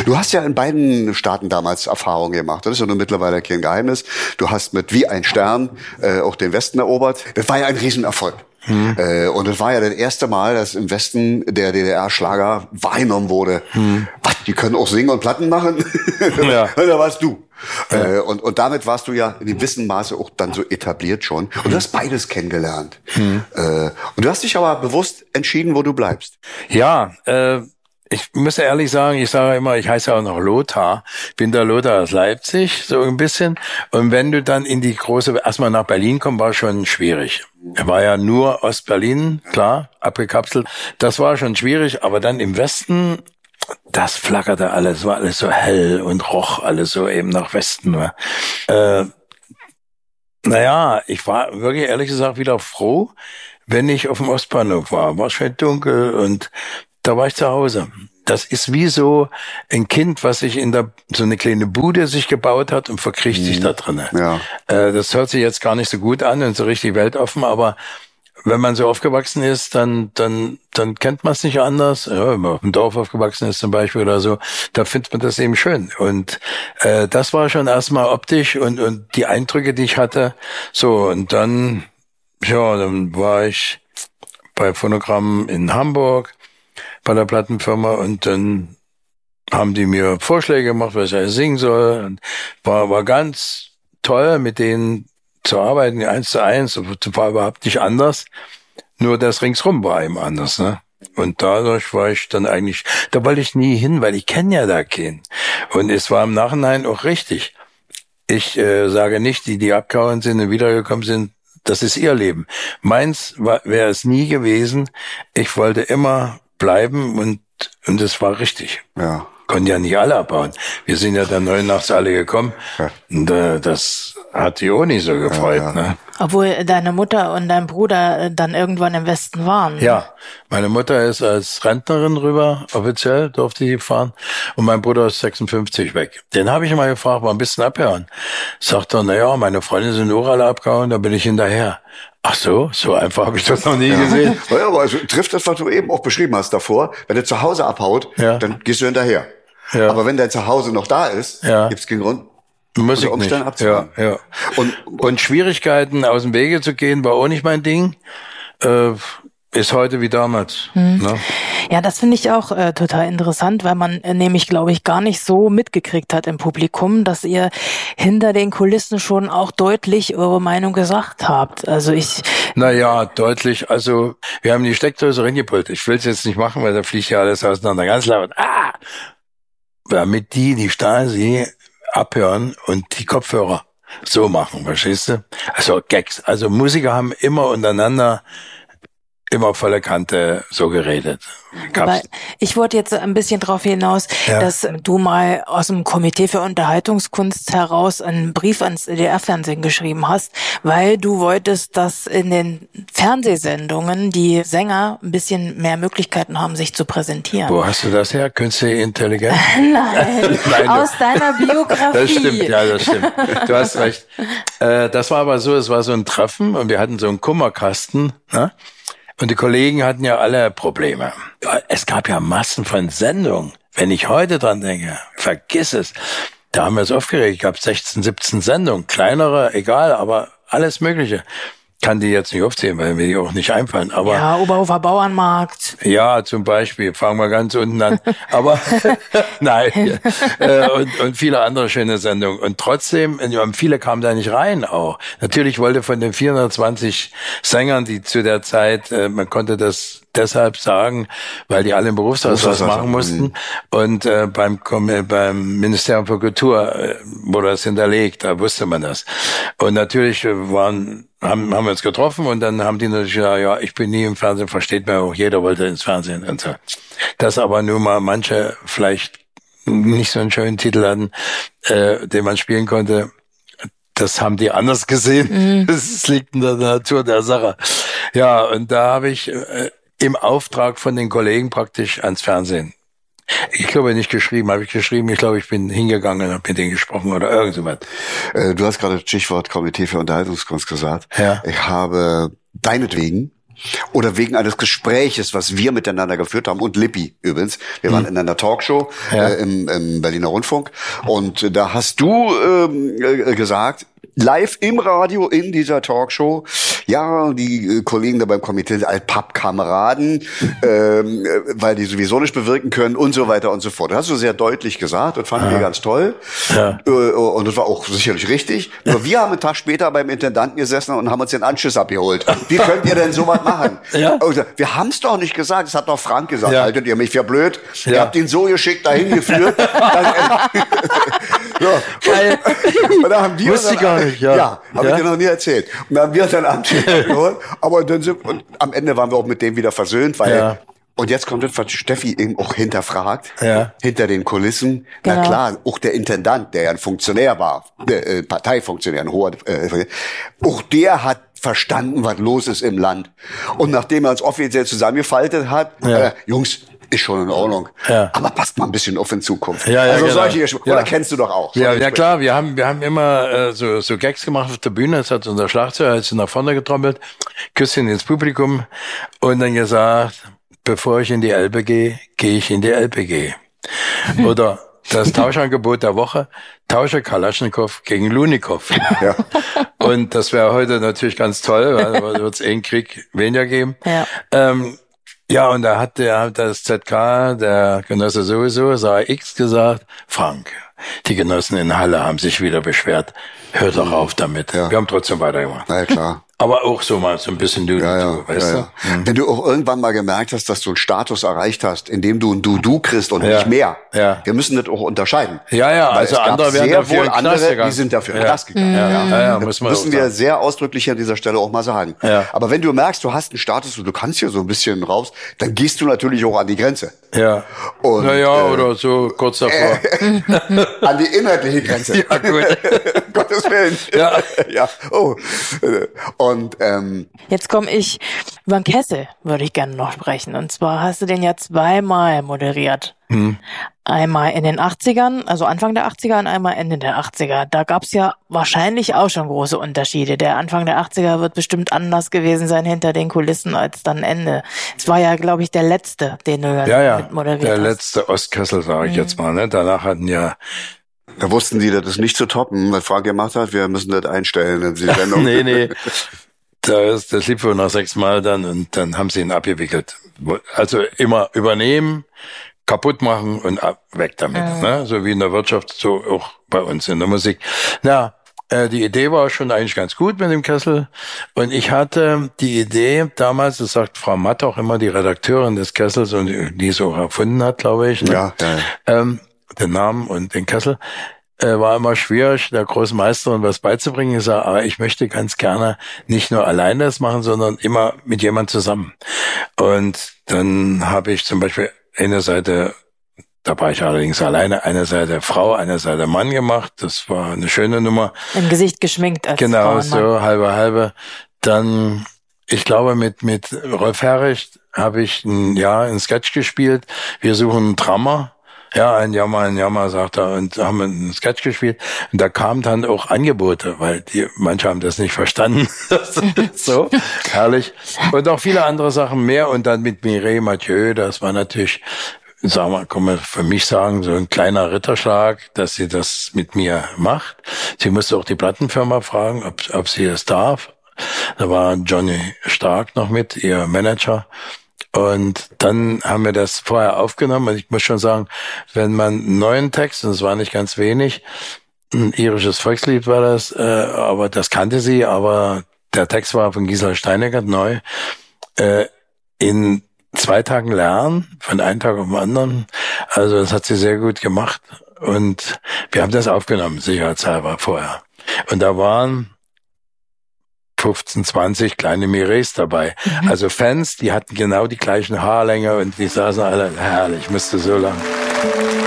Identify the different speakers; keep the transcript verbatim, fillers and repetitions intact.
Speaker 1: Du hast ja in beiden Staaten damals Erfahrungen gemacht. Das ist ja nun mittlerweile kein Geheimnis. Du hast mit Wie ein Stern äh, auch den Westen erobert. Das war ja ein Riesenerfolg. Hm. Äh, und es war ja das erste Mal, dass im Westen der D D R-Schlager wahrgenommen wurde. Hm. Was, die können auch singen und Platten machen? Ja. Da warst du. Ja. Äh, und, und damit warst du ja in gewissem Maße auch dann so etabliert schon. Und du hast beides kennengelernt. Hm. Äh, und du hast dich aber bewusst entschieden, wo du bleibst.
Speaker 2: Ja, äh, ich muss ehrlich sagen, ich sage immer, ich heiße auch noch Lothar, bin der Lothar aus Leipzig, so ein bisschen. Und wenn du dann in die große, erstmal nach Berlin kommst, war schon schwierig. Er war ja nur Ostberlin, klar, abgekapselt. Das war schon schwierig, aber dann im Westen, das flackerte alles, war alles so hell und roch alles so eben nach Westen. Äh, naja, ich war wirklich ehrlich gesagt wieder froh, wenn ich auf dem Ostbahnhof war. War schön dunkel und da war ich zu Hause. Das ist wie so ein Kind, was sich in der so eine kleine Bude sich gebaut hat und verkriecht mhm. sich da drinnen. Ja. Äh, das hört sich jetzt gar nicht so gut an und so richtig weltoffen, aber wenn man so aufgewachsen ist, dann dann dann kennt man es nicht anders. Ja, wenn man auf dem Dorf aufgewachsen ist zum Beispiel oder so, da findet man das eben schön. Und äh, das war schon erstmal optisch und und die Eindrücke, die ich hatte. So, und dann, ja, dann war ich bei Phonogramm in Hamburg, bei der Plattenfirma, und dann haben die mir Vorschläge gemacht, was ich singen soll. Und war, war ganz toll, mit denen zu arbeiten, eins zu eins, war überhaupt nicht anders. Nur das ringsrum war eben anders, ne? Und dadurch war ich dann eigentlich, da wollte ich nie hin, weil ich kenne ja da keinen. Und es war im Nachhinein auch richtig. Ich äh, sage nicht, die, die abgehauen sind und wiedergekommen sind, das ist ihr Leben. Meins wäre es nie gewesen. Ich wollte immer bleiben und und es war richtig. Ja. Konnten ja nicht alle abbauen. Wir sind ja dann neu nachts alle gekommen. Ja. Und äh, das hat die auch nicht so gefreut. Ja, ja. Ne?
Speaker 3: Obwohl deine Mutter und dein Bruder dann irgendwann im Westen waren.
Speaker 2: Ja, meine Mutter ist als Rentnerin rüber, offiziell durfte sie fahren. Und mein Bruder ist sechsundfünfzig weg. Den habe ich mal gefragt, mal ein bisschen abhören. Sagt er, naja, meine Freunde sind auch alle abgehauen, da bin ich hinterher. Ach so, so einfach habe ich das noch nie
Speaker 1: ja.
Speaker 2: gesehen.
Speaker 1: Ja, aber also trifft das, was du eben auch beschrieben hast davor. Wenn er zu Hause abhaut, ja. dann gehst du hinterher. Ja. Aber wenn der zu Hause noch da ist, ja. gibt's keinen Grund,
Speaker 2: muss ich nicht. Ja, ja. Und, und Schwierigkeiten aus dem Wege zu gehen, war auch nicht mein Ding. Äh, ist heute wie damals. Hm. Ne?
Speaker 3: Ja, das finde ich auch äh, total interessant, weil man äh, nämlich, glaube ich, gar nicht so mitgekriegt hat im Publikum, dass ihr hinter den Kulissen schon auch deutlich eure Meinung gesagt habt. Also ich...
Speaker 2: Naja, deutlich. Also wir haben die Steckdose reingepult. Ich will es jetzt nicht machen, weil da fliegt ja alles auseinander. Ganz laut. Ah! Damit die, die Stasi abhören und die Kopfhörer so machen, verstehst du? Also Gags. Also Musiker haben immer untereinander immer volle Kante so geredet.
Speaker 3: Aber ich wollte jetzt ein bisschen darauf hinaus, ja. dass du mal aus dem Komitee für Unterhaltungskunst heraus einen Brief ans D D R-Fernsehen geschrieben hast, weil du wolltest, dass in den Fernsehsendungen die Sänger ein bisschen mehr Möglichkeiten haben, sich zu präsentieren.
Speaker 2: Wo hast du das her? Künstliche Intelligenz?
Speaker 3: Nein, Nein, aus deiner Biografie.
Speaker 2: Das stimmt, ja, das stimmt. Du hast recht. Äh, das war aber so, es war so ein Treffen und wir hatten so einen Kummerkasten, ne? Und die Kollegen hatten ja alle Probleme. Es gab ja Massen von Sendungen. Wenn ich heute dran denke, vergiss es. Da haben wir es aufgeregt. Ich gab sechzehn, siebzehn Sendungen. Kleinere, egal, aber alles Mögliche. Kann die jetzt nicht aufzählen, weil mir die auch nicht einfallen. Aber
Speaker 3: ja, Oberhofer Bauernmarkt.
Speaker 2: Ja, zum Beispiel. Fangen wir ganz unten an. Aber nein. äh, und, und viele andere schöne Sendungen. Und trotzdem, viele kamen da nicht rein auch. Natürlich wollte von den vierhundertzwanzig Sängern, die zu der Zeit, äh, man konnte das deshalb sagen, weil die alle im Berufshaus was machen mussten. Und äh, beim beim Ministerium für Kultur äh, wurde das hinterlegt, da wusste man das. Und natürlich waren haben haben wir uns getroffen und dann haben die natürlich gesagt, ja, ich bin nie im Fernsehen, versteht man auch, jeder wollte ins Fernsehen und so. Dass aber nur mal manche vielleicht nicht so einen schönen Titel hatten, äh, den man spielen konnte, das haben die anders gesehen. Mhm. Das liegt in der Natur der Sache. Ja, und da habe ich äh, im Auftrag von den Kollegen praktisch ans Fernsehen. Ich glaube nicht geschrieben, habe ich geschrieben. Ich glaube, ich bin hingegangen und habe mit denen gesprochen oder irgend so was.
Speaker 1: Äh, du hast gerade das Stichwort Komitee für Unterhaltungskunst gesagt.
Speaker 2: Ja.
Speaker 1: Ich habe deinetwegen oder wegen eines Gespräches, was wir miteinander geführt haben, und Lippi übrigens. Wir waren in einer Talkshow ja. äh, im, im Berliner Rundfunk und da hast du ähm, äh, gesagt, live im Radio in dieser Talkshow, ja, die äh, Kollegen da beim Komitee sind halt Pappkameraden, ähm, weil die sowieso nicht bewirken können und so weiter und so fort. Das hast du sehr deutlich gesagt und fanden ja. wir ganz toll. Ja. Äh, und das war auch sicherlich richtig. Nur wir haben einen Tag später beim Intendanten gesessen und haben uns den Anschluss abgeholt. Wie könnt ihr denn sowas machen? Ja. Also, wir haben es doch nicht gesagt, das hat doch Frank gesagt. Ja. Haltet ihr mich für blöd? Ja. Ihr habt ihn so geschickt dahin geführt. Dann, äh, so. Geil. Und, und da haben wir
Speaker 2: Wusste ich gar nicht. Ja,
Speaker 1: ja habe ja? ich dir noch nie erzählt. Und dann haben wir dann Anschluss abgeholt. Aber dann sind, und am Ende waren wir auch mit dem wieder versöhnt, weil ja. Und jetzt kommt das, was Steffi eben auch hinterfragt, ja. hinter den Kulissen. Genau. Na klar, auch der Intendant, der ja ein Funktionär war, der äh, Parteifunktionär, ein hoher, äh, auch der hat verstanden, was los ist im Land. Und nachdem er uns offiziell zusammengefaltet hat, ja. äh, Jungs, ist schon in Ordnung. Ja. Aber passt mal ein bisschen auf in Zukunft. Ja, ja, also genau. solche, oder ja. kennst du doch auch.
Speaker 2: Ja, ja klar, wir haben, wir haben immer äh, so, so Gags gemacht auf der Bühne. Das hat unser Schlagzeuger jetzt nach vorne getrommelt, Küsschen ins Publikum und dann gesagt, bevor ich in die Elbe gehe, gehe ich in die L P G. Oder das Tauschangebot der Woche, tausche Kalaschnikow gegen Lunikow. Ja. Und das wäre heute natürlich ganz toll, weil da wird es einen Krieg weniger geben. Ja. Ähm, Ja, und da hat der das Z K, der Genosse sowieso, S A X gesagt, Frank, die Genossen in Halle haben sich wieder beschwert. Hör doch auf damit. Ja. Wir haben trotzdem weitergemacht.
Speaker 1: Na ja, klar.
Speaker 2: Aber auch so mal so ein bisschen du,
Speaker 1: ja, ja,
Speaker 2: du weißt
Speaker 1: ja, ja. du? Mhm. Wenn du auch irgendwann mal gemerkt hast, dass du einen Status erreicht hast, in dem du ein Du-Du kriegst und ja. nicht mehr. Ja. Wir müssen das auch unterscheiden.
Speaker 2: Ja, ja,
Speaker 1: weil
Speaker 2: also
Speaker 1: es
Speaker 2: andere
Speaker 1: gab
Speaker 2: werden
Speaker 1: sehr
Speaker 2: dafür
Speaker 1: wohl andere,
Speaker 2: gegangen.
Speaker 1: die sind dafür in den Knast gegangen.
Speaker 2: Ja, ja, ja, ja,
Speaker 1: das
Speaker 2: müssen wir,
Speaker 1: müssen wir sehr ausdrücklich an dieser Stelle auch mal sagen. Ja. Aber wenn du merkst, du hast einen Status und du kannst hier so ein bisschen raus, dann gehst du natürlich auch an die Grenze.
Speaker 2: Ja. Und, naja, äh, oder so kurz davor.
Speaker 1: Äh, an die inhaltliche Grenze.
Speaker 2: Ja, gut.
Speaker 1: Gottes Willen. Ja. ja. Oh. Und ähm,
Speaker 3: jetzt komme ich über den Kessel, würde ich gerne noch sprechen. Und zwar hast du den ja zweimal moderiert. Hm. Einmal in den achtzigern, also Anfang der achtziger und einmal Ende der achtziger. Da gab's ja wahrscheinlich auch schon große Unterschiede. Der Anfang der achtziger wird bestimmt anders gewesen sein hinter den Kulissen als dann Ende. Es war ja, glaube ich, der letzte, den du
Speaker 2: ja, ja,
Speaker 3: mit moderiert
Speaker 2: der
Speaker 3: hast.
Speaker 2: Der letzte Ostkessel, sage ich hm. jetzt mal. Ne? Danach hatten ja
Speaker 1: Da wussten die, das ist nicht zu toppen, was Frank gemacht hat. Wir müssen das einstellen in die Sendung.
Speaker 2: nee, nee. Das, das lief wohl noch sechsmal dann und dann haben sie ihn abgewickelt. Also immer übernehmen, kaputt machen und ab, weg damit. Mhm. Ne? So wie in der Wirtschaft, so auch bei uns in der Musik. Na, äh, die Idee war schon eigentlich ganz gut mit dem Kessel. Und ich hatte die Idee damals, das sagt Frau Matt auch immer, die Redakteurin des Kessels und die es auch erfunden hat, glaube ich. Ne? Ja, ja. Ähm, den Namen und den Kessel. Äh, war immer schwierig, der großen Meisterin was beizubringen. Ich sage, aber ich möchte ganz gerne nicht nur alleine das machen, sondern immer mit jemand zusammen. Und dann habe ich zum Beispiel eine Seite, da war ich allerdings alleine, eine Seite Frau, eine Seite Mann gemacht. Das war eine schöne Nummer.
Speaker 3: Im Gesicht geschminkt als
Speaker 2: genau,
Speaker 3: Frau und Mann.
Speaker 2: So halbe halbe. Dann, ich glaube, mit mit Rolf Herrich habe ich ein Jahr einen Sketch gespielt. Wir suchen einen Drummer. Ja, ein Jammer, ein Jammer, sagt er, und haben einen Sketch gespielt. Und da kamen dann auch Angebote, weil die, manche haben das nicht verstanden. So, herrlich. Und auch viele andere Sachen mehr. Und dann mit Mireille Mathieu, das war natürlich, sagen wir, kann man für mich sagen, so ein kleiner Ritterschlag, dass sie das mit mir macht. Sie musste auch die Plattenfirma fragen, ob, ob sie es darf. Da war Johnny Stark noch mit, ihr Manager. Und dann haben wir das vorher aufgenommen. Und ich muss schon sagen, wenn man einen neuen Text, und es war nicht ganz wenig, ein irisches Volkslied war das, äh, aber das kannte sie, aber der Text war von Gisela Steiniger neu, äh, in zwei Tagen lernen, von einem Tag auf den anderen. Also das hat sie sehr gut gemacht. Und wir haben das aufgenommen, sicherheitshalber vorher. Und da waren fünfzehn, zwanzig kleine Mireilles dabei. Mhm. Also Fans, die hatten genau die gleichen Haarlänge und die saßen alle, herrlich, musste so lang.